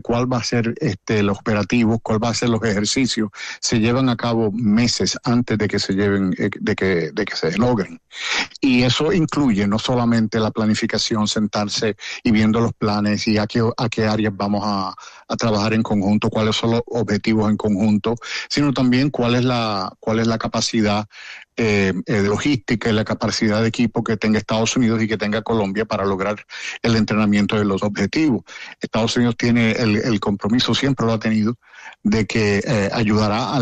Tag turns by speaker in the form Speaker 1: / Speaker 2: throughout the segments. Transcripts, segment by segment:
Speaker 1: cuál va a ser los operativos, cuál va a ser los ejercicios, se llevan a cabo meses antes de que se lleven, de que se logren. Y eso incluye no solamente la planificación, sentarse y viendo los planes y a qué áreas vamos a trabajar en conjunto, cuáles son los objetivos en conjunto, sino también cuál es la capacidad de logística y la capacidad de equipo que tenga Estados Unidos y que tenga Colombia para lograr el entrenamiento de los objetivos. Estados Unidos tiene el compromiso, siempre lo ha tenido, de que ayudará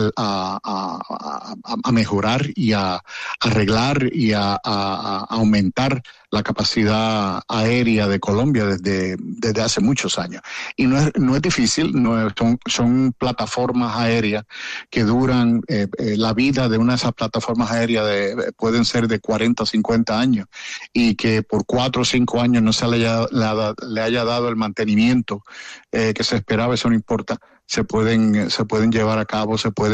Speaker 1: a mejorar y a arreglar y a aumentar la capacidad aérea de Colombia desde hace muchos años. Y no es difícil, son plataformas aéreas que duran, la vida de una de esas plataformas aéreas pueden ser de 40 o 50 años, y que por 4 o 5 años no se le haya dado el mantenimiento que se esperaba. Eso no importa. Se pueden llevar a cabo,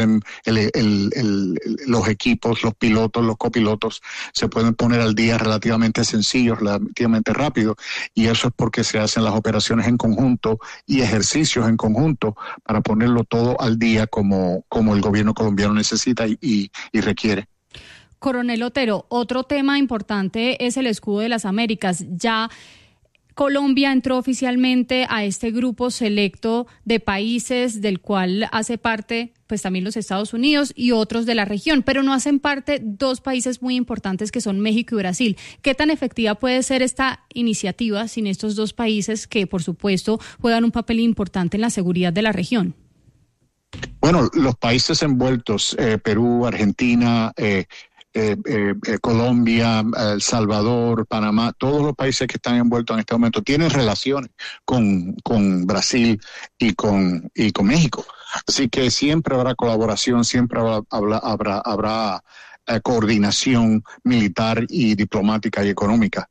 Speaker 1: los equipos, los pilotos, los copilotos se pueden poner al día relativamente sencillos, relativamente rápido, y eso es porque se hacen las operaciones en conjunto y ejercicios en conjunto para ponerlo todo al día como el gobierno colombiano necesita y requiere.
Speaker 2: Coronel Otero, otro tema importante es el Escudo de las Américas. Ya Colombia entró oficialmente a este grupo selecto de países del cual hace parte pues también los Estados Unidos y otros de la región, pero no hacen parte 2 países muy importantes que son México y Brasil. ¿Qué tan efectiva puede ser esta iniciativa sin estos 2 países que, por supuesto, juegan un papel importante en la seguridad de la región?
Speaker 1: Bueno, los países envueltos, Perú, Argentina, Colombia, El Salvador, Panamá, todos los países que están envueltos en este momento tienen relaciones con Brasil y con México. Así que siempre habrá colaboración, siempre habrá coordinación militar y diplomática y económica.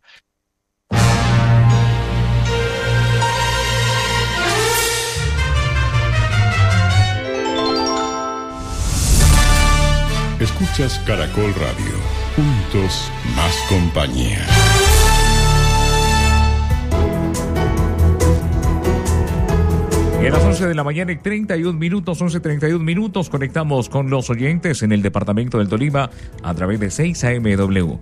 Speaker 3: Escuchas Caracol Radio. Juntos más compañía.
Speaker 4: Y a las 11 de la mañana y 31 minutos, 11:31, conectamos con los oyentes en el departamento del Tolima a través de 6 AMW,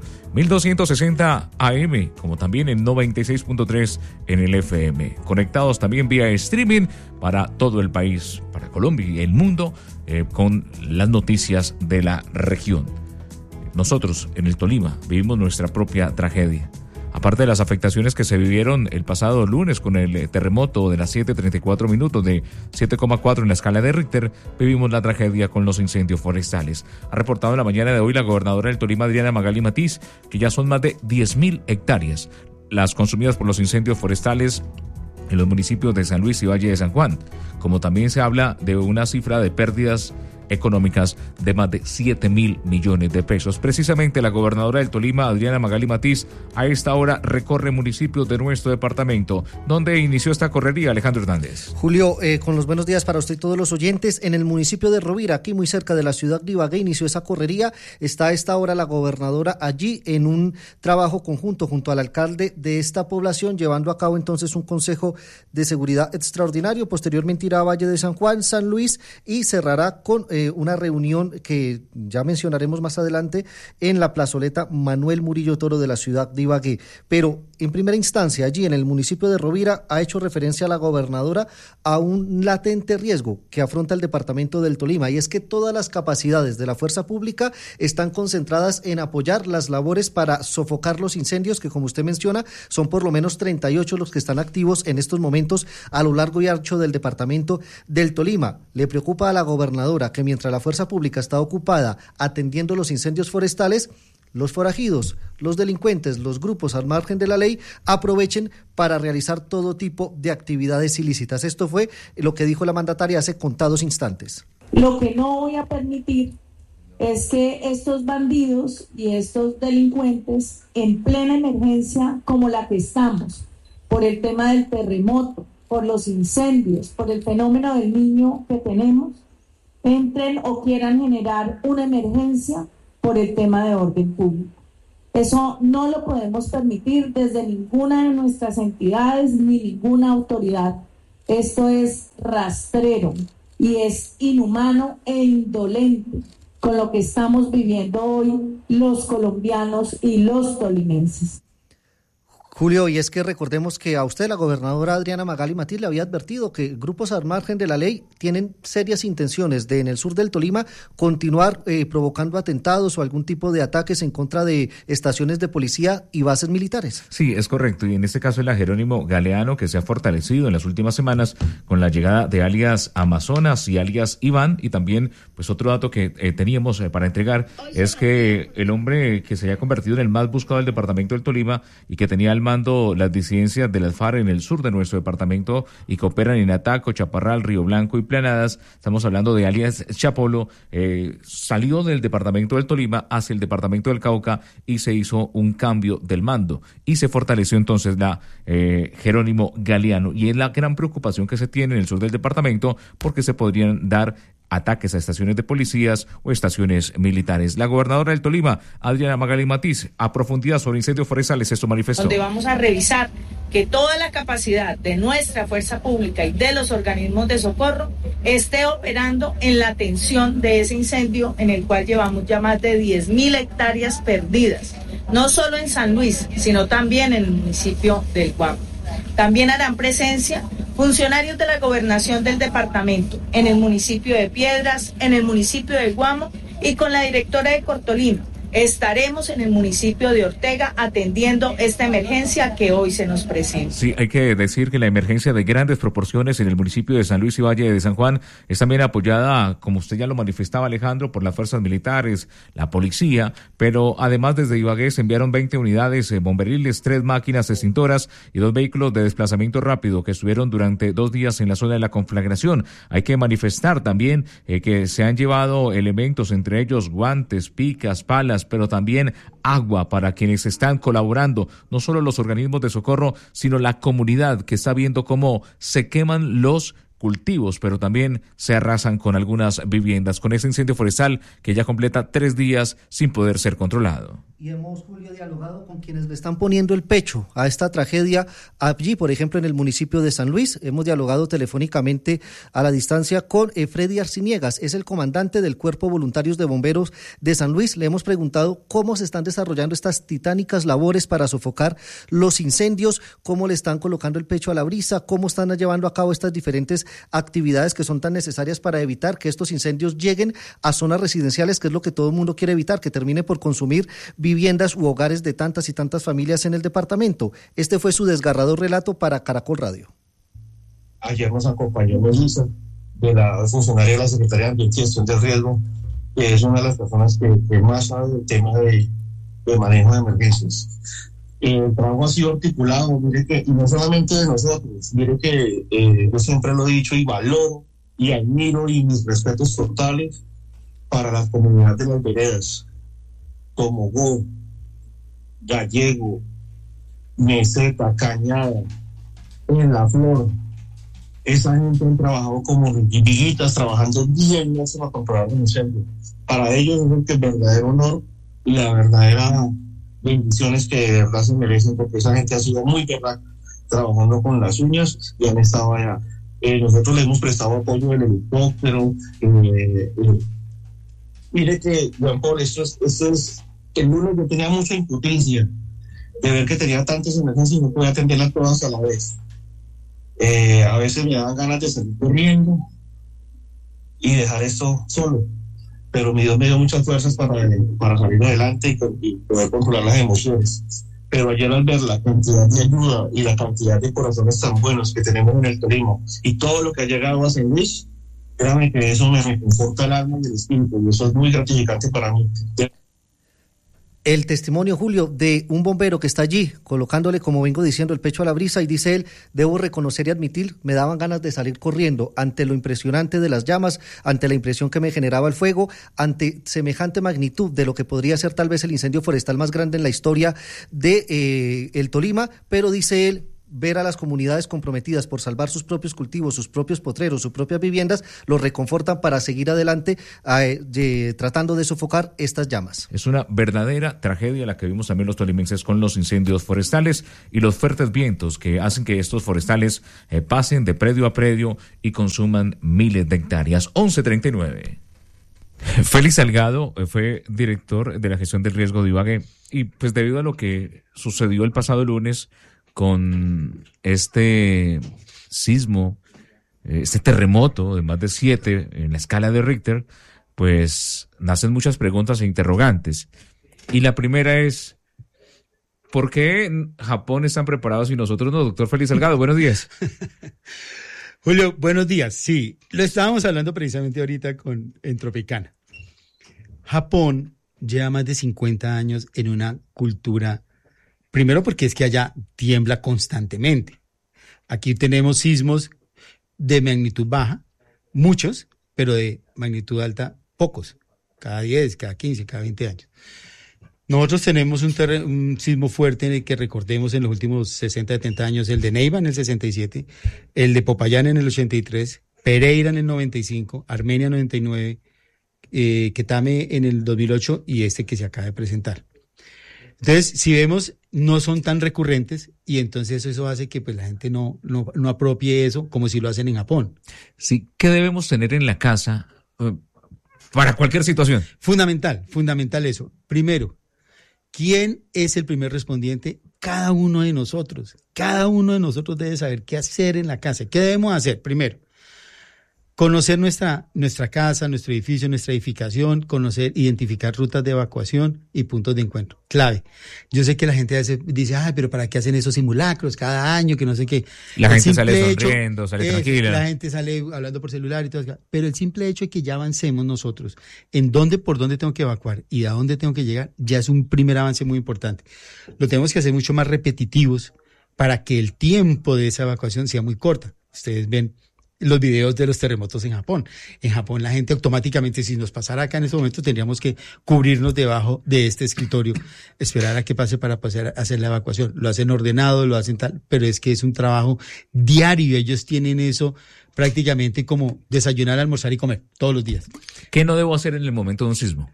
Speaker 4: 1260 AM, como también en 96.3 en el FM. Conectados también vía streaming para todo el país, para Colombia y el mundo, con las noticias de la región. Nosotros en el Tolima vivimos nuestra propia tragedia. Aparte de las afectaciones que se vivieron el pasado lunes con el terremoto de las 7:34 minutos de 7,4 en la escala de Richter, vivimos la tragedia con los incendios forestales. Ha reportado en la mañana de hoy la gobernadora del Tolima, Adriana Magali Matiz, que ya son más de 10.000 hectáreas las consumidas por los incendios forestales en los municipios de San Luis y Valle de San Juan, como también se habla de una cifra de pérdidas económicas de más de 7.000 millones de pesos. Precisamente la gobernadora del Tolima, Adriana Magali Matiz, a esta hora recorre municipios de nuestro departamento. ¿Dónde inició esta correría, Alejandro Hernández?
Speaker 5: Julio, con los buenos días para usted y todos los oyentes. En el municipio de Rovira, aquí muy cerca de la ciudad de Ibagué, inició esa correría. Está a esta hora la gobernadora allí en un trabajo conjunto junto al alcalde de esta población, llevando a cabo entonces un consejo de seguridad extraordinario. Posteriormente irá a Valle de San Juan, San Luis, y cerrará con una reunión que ya mencionaremos más adelante en la plazoleta Manuel Murillo Toro de la ciudad de Ibagué. Pero en primera instancia, allí en el municipio de Rovira, ha hecho referencia a la gobernadora a un latente riesgo que afronta el departamento del Tolima, y es que todas las capacidades de la fuerza pública están concentradas en apoyar las labores para sofocar los incendios, que como usted menciona, son por lo menos 38 los que están activos en estos momentos a lo largo y ancho del departamento del Tolima. Le preocupa a la gobernadora que mientras la fuerza pública está ocupada atendiendo los incendios forestales, los forajidos, los delincuentes, los grupos al margen de la ley aprovechen para realizar todo tipo de actividades ilícitas. Esto fue lo que dijo la mandataria hace contados instantes.
Speaker 6: Lo que no voy a permitir es que estos bandidos y estos delincuentes en plena emergencia como la que estamos, por el tema del terremoto, por los incendios, por el fenómeno del niño que tenemos, entren o quieran generar una emergencia por el tema de orden público. Eso no lo podemos permitir desde ninguna de nuestras entidades ni ninguna autoridad. Esto es rastrero y es inhumano e indolente con lo que estamos viviendo hoy los colombianos y los tolimenses.
Speaker 5: Julio, y es que recordemos que a usted la gobernadora Adriana Magali Matiz le había advertido que grupos al margen de la ley tienen serias intenciones de en el sur del Tolima continuar provocando atentados o algún tipo de ataques en contra de estaciones de policía y bases militares.
Speaker 4: Sí, es correcto, y en este caso es la Jerónimo Galeano, que se ha fortalecido en las últimas semanas con la llegada de alias Amazonas y alias Iván, y también pues otro dato que teníamos para entregar es que el hombre que se había convertido en el más buscado del departamento del Tolima y que tenía al mando las disidencias de las FARC en el sur de nuestro departamento y que operan en Ataco, Chaparral, Río Blanco y Planadas, estamos hablando de alias Chapolo, salió del departamento del Tolima hacia el departamento del Cauca y se hizo un cambio del mando y se fortaleció entonces la Jerónimo Galeano, y es la gran preocupación que se tiene en el sur del departamento porque se podrían dar ataques a estaciones de policías o estaciones militares. La gobernadora del Tolima, Adriana Magali Matiz, a profundidad sobre incendios forestales, esto manifestó.
Speaker 7: Donde vamos a revisar que toda la capacidad de nuestra fuerza pública y de los organismos de socorro esté operando en la atención de ese incendio en el cual llevamos ya más de 10.000 hectáreas perdidas, no solo en San Luis, sino también en el municipio del Guamo. También harán presencia funcionarios de la gobernación del departamento en el municipio de Piedras, en el municipio de Guamo y con la directora de Cortolima. Estaremos en el municipio de Ortega atendiendo esta emergencia que hoy se nos presenta.
Speaker 4: Sí, hay que decir que la emergencia de grandes proporciones en el municipio de San Luis y Valle de San Juan es también apoyada, como usted ya lo manifestaba, Alejandro, por las fuerzas militares, la policía, pero además desde Ibagué se enviaron 20 unidades bomberiles, 3 máquinas extintoras y 2 vehículos de desplazamiento rápido que estuvieron durante 2 días en la zona de la conflagración. Hay que manifestar también que se han llevado elementos, entre ellos guantes, picas, palas, pero también agua para quienes están colaborando, no solo los organismos de socorro, sino la comunidad que está viendo cómo se queman los cultivos, pero también se arrasan con algunas viviendas, con ese incendio forestal que ya completa 3 días sin poder ser controlado.
Speaker 5: Y hemos, Julio, dialogado con quienes le están poniendo el pecho a esta tragedia allí, por ejemplo, en el municipio de San Luis. Hemos dialogado telefónicamente a la distancia con Freddy Arciniegas, es el comandante del Cuerpo Voluntarios de Bomberos de San Luis. Le hemos preguntado cómo se están desarrollando estas titánicas labores para sofocar los incendios, cómo le están colocando el pecho a la brisa, cómo están llevando a cabo estas diferentes actividades que son tan necesarias para evitar que estos incendios lleguen a zonas residenciales, que es lo que todo el mundo quiere evitar, que termine por consumir viviendas u hogares de tantas y tantas familias en el departamento. Este fue su desgarrador relato para Caracol Radio.
Speaker 8: Ayer nos acompañó Melissa, de la funcionaria de la Secretaría de Ambiente y Gestión del Riesgo, que es una de las personas que más sabe del tema de manejo de emergencias. El trabajo ha sido articulado, mire que, y no solamente de nosotros, mire que yo siempre lo he dicho y valoro y admiro y mis respetos totales para la comunidad de las veredas, como Go, Gallego, Meseta, Cañada, en La Flor. Esa gente han trabajado como viguitas, trabajando bien para controlar el incendio. Para ellos es el verdadero honor y la verdadera bendiciones que de verdad se merecen, porque esa gente ha sido muy berraca trabajando con las uñas y han estado allá. Nosotros le hemos prestado apoyo del helicóptero. Mire que, Juan Paul, esto es el lunes yo tenía mucha impotencia de ver que tenía tantas emergencias y no podía atenderlas todas a la vez. A veces me daban ganas de salir corriendo y dejar esto solo, pero mi Dios me dio muchas fuerzas para salir adelante y poder controlar las emociones. Pero ayer al ver la cantidad de ayuda y la cantidad de corazones tan buenos que tenemos en el Tolima y todo lo que ha llegado a San Luis, créame que eso me reconforta el alma y el espíritu, y eso es muy gratificante para mí.
Speaker 5: El testimonio, Julio, de un bombero que está allí, colocándole, como vengo diciendo, el pecho a la brisa, y dice él: debo reconocer y admitir, me daban ganas de salir corriendo ante lo impresionante de las llamas, ante la impresión que me generaba el fuego, ante semejante magnitud de lo que podría ser tal vez el incendio forestal más grande en la historia de el Tolima, pero dice él, ver a las comunidades comprometidas por salvar sus propios cultivos, sus propios potreros, sus propias viviendas, los reconfortan para seguir adelante tratando de sofocar estas llamas.
Speaker 4: Es una verdadera tragedia la que vimos también los tolimenses con los incendios forestales y los fuertes vientos que hacen que estos forestales pasen de predio a predio y consuman miles de hectáreas. 11:39. Félix Salgado fue director de la gestión del riesgo de Ibagué y pues debido a lo que sucedió el pasado lunes con este sismo, este terremoto de más de 7 en la escala de Richter, pues nacen muchas preguntas e interrogantes. Y la primera es, ¿por qué en Japón están preparados y nosotros no? Doctor Félix Salgado, buenos días.
Speaker 9: Julio, buenos días. Sí, lo estábamos hablando precisamente ahorita en Tropicana. Japón lleva más de 50 años en una cultura, primero porque es que allá tiembla constantemente. Aquí tenemos sismos de magnitud baja, muchos, pero de magnitud alta, pocos, cada 10, cada 15, cada 20 años. Nosotros tenemos un sismo fuerte en el que recordemos en los últimos 60, 70 años, el de Neiva en el 67, el de Popayán en el 83, Pereira en el 95, Armenia en el 99, Ketame en el 2008 y este que se acaba de presentar. Entonces, si vemos, no son tan recurrentes y entonces eso hace que pues la gente no apropie eso como si lo hacen en Japón.
Speaker 4: Sí, ¿qué debemos tener en la casa para cualquier situación?
Speaker 9: Fundamental eso. Primero, ¿quién es el primer respondiente? Cada uno de nosotros. Cada uno de nosotros debe saber qué hacer en la casa. ¿Qué debemos hacer? Primero, conocer nuestra casa, nuestro edificio, nuestra edificación, identificar rutas de evacuación y puntos de encuentro. Clave. Yo sé que la gente a veces dice, pero ¿para qué hacen esos simulacros cada año? Que no sé qué.
Speaker 4: La gente sale sonriendo, sale tranquila.
Speaker 9: La gente sale hablando por celular y todo eso. Pero el simple hecho de que ya avancemos nosotros por dónde tengo que evacuar y a dónde tengo que llegar, ya es un primer avance muy importante. Lo tenemos que hacer mucho más repetitivos para que el tiempo de esa evacuación sea muy corta. Ustedes ven los videos de los terremotos en Japón. En Japón la gente automáticamente, si nos pasara acá en este momento, tendríamos que cubrirnos debajo de este escritorio, esperar a que pase para pasar a hacer la evacuación. Lo hacen ordenado, lo hacen tal, pero es que es un trabajo diario. Ellos tienen eso prácticamente como desayunar, almorzar y comer todos los días.
Speaker 4: ¿Qué no debo hacer en el momento de un sismo?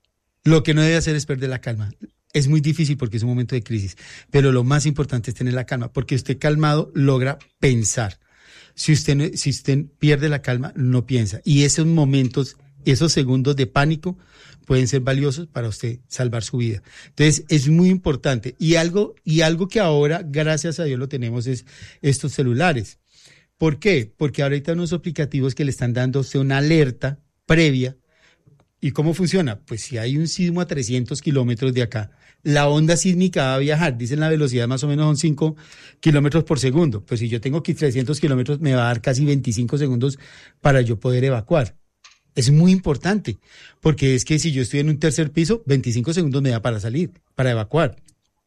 Speaker 9: Lo que no debe hacer es perder la calma. Es muy difícil porque es un momento de crisis, pero lo más importante es tener la calma, porque usted calmado logra pensar. Si usted pierde la calma, no piensa. Y esos momentos, esos segundos de pánico pueden ser valiosos para usted salvar su vida. Entonces, es muy importante. Y algo que ahora, gracias a Dios, lo tenemos es estos celulares. ¿Por qué? Porque ahorita hay unos aplicativos que le están dando a usted una alerta previa. ¿Y cómo funciona? Pues si hay un sismo a 300 kilómetros de acá, la onda sísmica va a viajar, dicen la velocidad más o menos son 5 kilómetros por segundo. Pues si yo tengo aquí 300 kilómetros, me va a dar casi 25 segundos para yo poder evacuar. Es muy importante, porque es que si yo estoy en un tercer piso, 25 segundos me da para salir, para evacuar.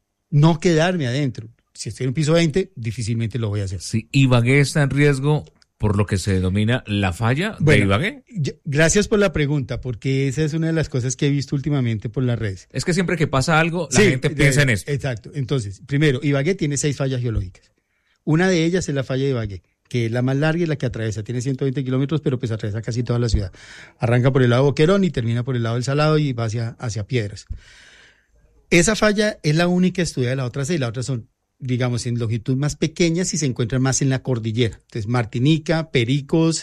Speaker 9: No quedarme adentro. Si estoy en un piso 20, difícilmente lo voy a hacer.
Speaker 4: Sí, Ibagué está en riesgo por lo que se denomina la falla de Ibagué.
Speaker 9: Gracias por la pregunta, porque esa es una de las cosas que he visto últimamente por las redes.
Speaker 4: Es que siempre que pasa algo, la gente piensa en esto.
Speaker 9: Exacto. Entonces, primero, Ibagué tiene 6 fallas geológicas. Una de ellas es la falla de Ibagué, que es la más larga y la que atraviesa. Tiene 120 kilómetros, pero pues atraviesa casi toda la ciudad. Arranca por el lado de Boquerón y termina por el lado del Salado y va hacia Piedras. Esa falla es la única estudiada de las otras 6. Las otras son, digamos, en longitud más pequeñas y se encuentran más en la cordillera. Entonces, Martinica, Pericos,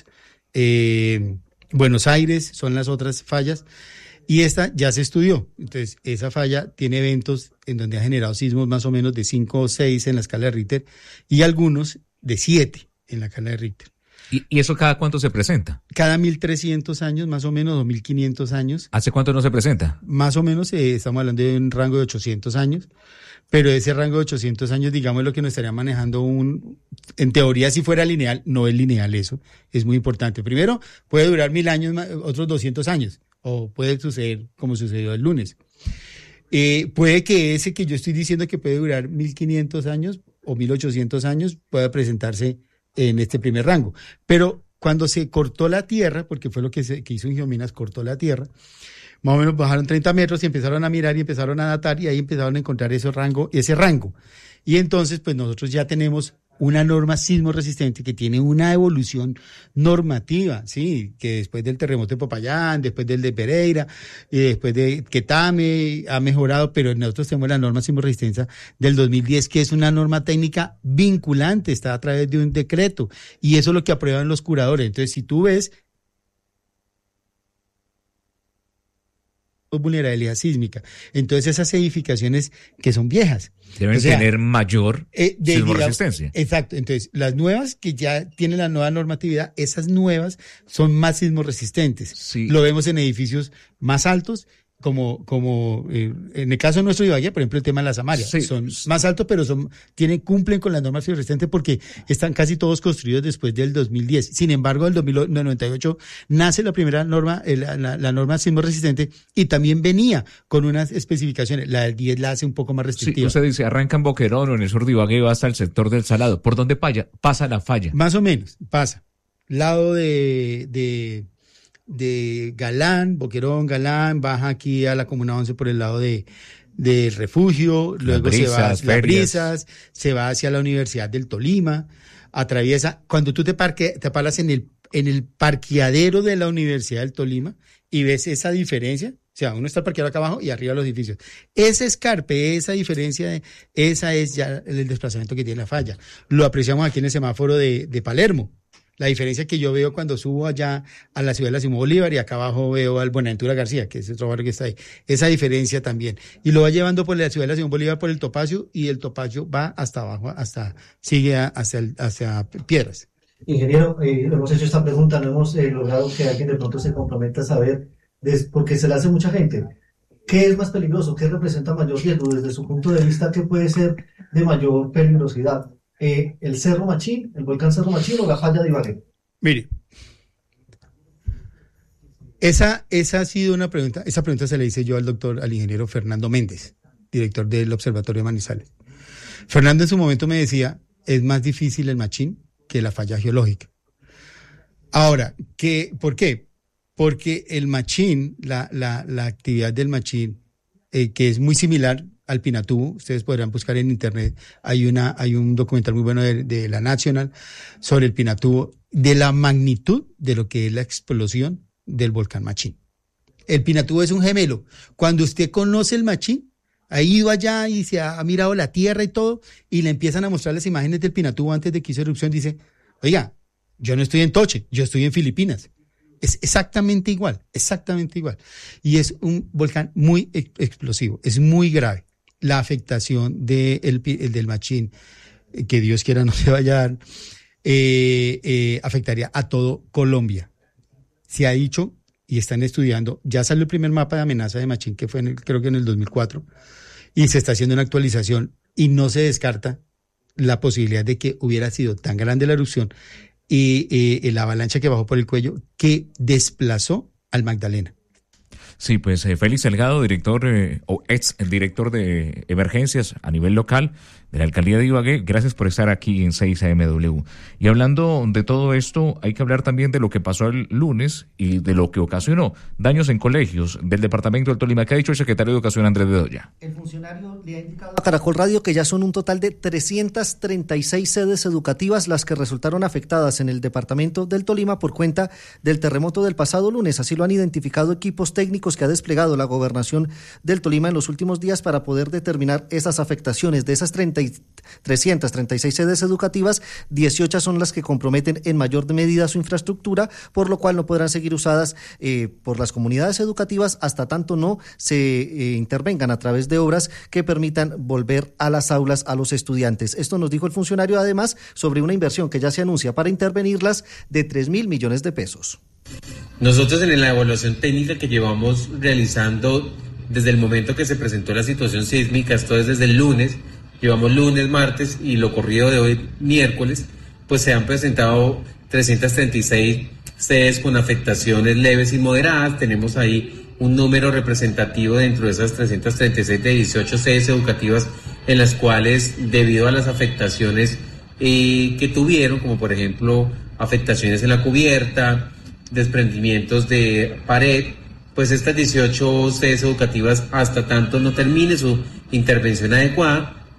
Speaker 9: Buenos Aires son las otras fallas. Y esta ya se estudió. Entonces, esa falla tiene eventos en donde ha generado sismos más o menos de 5 o 6 en la escala de Richter y algunos de 7 en la escala de Richter.
Speaker 4: ¿Y eso cada cuánto se presenta?
Speaker 9: Cada 1.300 años, más o menos, o 1.500 años.
Speaker 4: ¿Hace cuánto no se presenta?
Speaker 9: Más o menos, estamos hablando de un rango de 800 años. Pero ese rango de 800 años, digamos, lo que nos estaría manejando en teoría, si fuera lineal, no es lineal eso, es muy importante. Primero, puede durar 1.000 años, otros 200 años, o puede suceder como sucedió el lunes. Puede que ese que yo estoy diciendo que puede durar 1.500 años o 1.800 años pueda presentarse en este primer rango. Pero cuando se cortó la tierra, porque fue lo que hizo en Geominas, cortó la tierra, más o menos bajaron 30 metros y empezaron a mirar y empezaron a datar y ahí empezaron a encontrar ese rango. Y entonces, pues nosotros ya tenemos una norma sismo resistente que tiene una evolución normativa, sí, que después del terremoto de Popayán, después del de Pereira, y después de Quetame ha mejorado, pero nosotros tenemos la norma sismo resistencia del 2010, que es una norma técnica vinculante, está a través de un decreto, y eso es lo que aprueban los curadores. Entonces, si tú ves vulnerabilidad sísmica, entonces esas edificaciones que son viejas
Speaker 4: deben tener mayor sismo resistencia.
Speaker 9: Exacto, entonces las nuevas que ya tienen la nueva normatividad, esas nuevas son más sismo resistentes.
Speaker 4: Sí.
Speaker 9: Lo vemos en edificios más altos, como en el caso nuestro de Ibagué, por ejemplo, el tema de las Amarias,
Speaker 4: sí,
Speaker 9: son más altos, pero cumplen con las normas sismo resistentes porque están casi todos construidos después del 2010. Sin embargo, en el 98 nace la primera norma, la norma sismo resistente, y también venía con unas especificaciones. La del 10 la hace un poco más restrictiva.
Speaker 4: Sí, usted dice, arranca en Boquerón o en el sur de Ibagué, va hasta el sector del Salado. ¿Por dónde pasa la falla?
Speaker 9: Más o menos, pasa. Lado de Galán, Boquerón, Galán, baja aquí a la Comuna 11 por el lado de Refugio, luego se va a Las Brisas, se va hacia la Universidad del Tolima, atraviesa, cuando tú te paras en el parqueadero de la Universidad del Tolima y ves esa diferencia, o sea, uno está parqueado acá abajo y arriba los edificios. Ese escarpe, esa diferencia, esa es ya el desplazamiento que tiene la falla. Lo apreciamos aquí en el semáforo de Palermo. La diferencia que yo veo cuando subo allá a la ciudad de la Simón Bolívar y acá abajo veo al Buenaventura García, que es otro barrio que está ahí. Esa diferencia también. Y lo va llevando por la ciudad de la Simón Bolívar por el Topacio, y el Topacio va hasta abajo, sigue hacia Piedras.
Speaker 5: Ingeniero, hemos hecho esta pregunta, no hemos logrado que alguien de pronto se comprometa a saber, porque se la hace mucha gente. ¿Qué es más peligroso? ¿Qué representa mayor riesgo? Desde su punto de vista, ¿qué puede ser de mayor peligrosidad? ¿El Cerro Machín, el volcán Cerro Machín o la falla de Ibagué?
Speaker 9: Mire, esa ha sido una pregunta, esa pregunta se le hice yo al ingeniero Fernando Méndez, director del Observatorio de Manizales. Fernando en su momento me decía, es más difícil el Machín que la falla geológica. Ahora, ¿por qué? Porque el Machín, la actividad del Machín, que es muy similar al Pinatubo, ustedes podrán buscar en internet, hay un documental muy bueno de la National sobre el Pinatubo, de la magnitud de lo que es la explosión del volcán Machín. El Pinatubo es un gemelo. Cuando usted conoce el Machín, ha ido allá y se ha mirado la tierra y todo, y le empiezan a mostrar las imágenes del Pinatubo antes de que hizo erupción, dice, oiga, yo no estoy en Toche, yo estoy en Filipinas. Es exactamente igual. Y es un volcán muy explosivo, es muy grave. La afectación del Machín, que Dios quiera no se vaya a dar, afectaría a todo Colombia. Se ha dicho y están estudiando, ya salió el primer mapa de amenaza de Machín, que fue creo que en el 2004, y se está haciendo una actualización y no se descarta la posibilidad de que hubiera sido tan grande la erupción y la avalancha que bajó por el cuello que desplazó al Magdalena.
Speaker 4: Sí, pues Félix Salgado, director o ex director de emergencias a nivel local de la alcaldía de Ibagué, gracias por estar aquí en 6AMW. Y hablando de todo esto, hay que hablar también de lo que pasó el lunes y de lo que ocasionó daños en colegios del departamento del Tolima. ¿Qué ha dicho el secretario de Educación, Andrés Bedoya?
Speaker 5: El funcionario le ha indicado a Caracol Radio que ya son un total de 336 sedes educativas las que resultaron afectadas en el departamento del Tolima por cuenta del terremoto del pasado lunes. Así lo han identificado equipos técnicos que ha desplegado la gobernación del Tolima en los últimos días para poder determinar esas afectaciones. De esas 336 sedes educativas, 18 son las que comprometen en mayor medida su infraestructura, por lo cual no podrán seguir usadas por las comunidades educativas hasta tanto no se intervengan a través de obras que permitan volver a las aulas a los estudiantes. Esto nos dijo el funcionario además sobre una inversión que ya se anuncia para intervenirlas de 3.000 millones de pesos.
Speaker 10: Nosotros en la evaluación técnica que llevamos realizando desde el momento que se presentó la situación sísmica, esto es desde el lunes, llevamos lunes, martes y lo corrido de hoy, miércoles, pues se han presentado 336 sedes con afectaciones leves y moderadas. Tenemos ahí un número representativo dentro de esas 336 de 18 sedes educativas en las cuales, debido a las afectaciones que tuvieron, como por ejemplo afectaciones en la cubierta, desprendimientos de pared, pues estas 18 sedes educativas, hasta tanto no termine su intervención adecuada,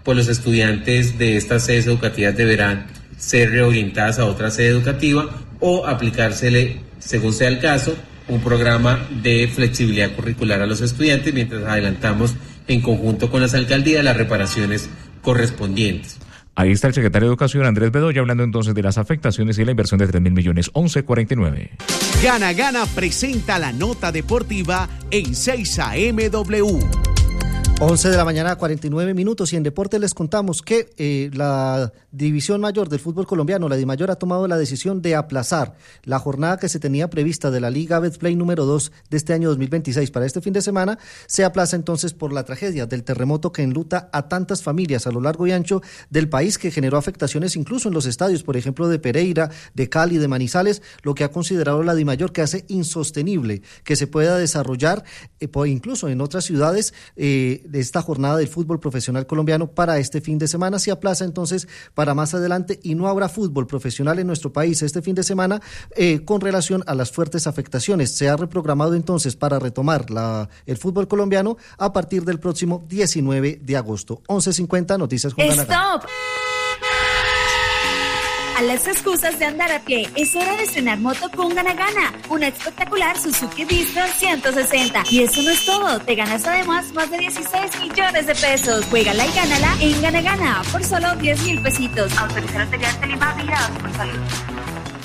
Speaker 10: pues los estudiantes de estas sedes educativas deberán ser reorientadas a otra sede educativa o aplicársele, según sea el caso, un programa de flexibilidad curricular a los estudiantes, mientras adelantamos en conjunto con las alcaldías las reparaciones correspondientes.
Speaker 4: Ahí está el secretario de Educación, Andrés Bedoya, hablando entonces de las afectaciones y la inversión de 3.000 millones, 11.49.
Speaker 11: Gana Gana presenta la nota deportiva en 6 AM/W.
Speaker 5: 11 de la mañana, 49 minutos, y en deporte les contamos que la División Mayor del fútbol colombiano, la DIMAYOR, ha tomado la decisión de aplazar la jornada que se tenía prevista de la Liga Betplay número 2 de este año 2026 para este fin de semana. Se aplaza entonces por la tragedia del terremoto que enluta a tantas familias a lo largo y ancho del país, que generó afectaciones incluso en los estadios, por ejemplo, de Pereira, de Cali, de Manizales, lo que ha considerado la DIMAYOR que hace insostenible que se pueda desarrollar incluso en otras ciudades de esta jornada del fútbol profesional colombiano para este fin de semana. Se aplaza entonces para más adelante y no habrá fútbol profesional en nuestro país este fin de semana con relación a las fuertes afectaciones. Se ha reprogramado entonces para retomar el fútbol colombiano a partir del próximo 19 de agosto. 11:50, noticias con Gana Gana.
Speaker 12: ¡Stop! A las excusas de andar a pie, es hora de estrenar moto con Gana Gana, una espectacular Suzuki Bistro 160. Y eso no es todo, te ganas además más de 16 millones de pesos. Juégala y gánala en Gana Gana por solo 10,000 pesitos. Autorizar Lotería de Lima, vigilados por salud.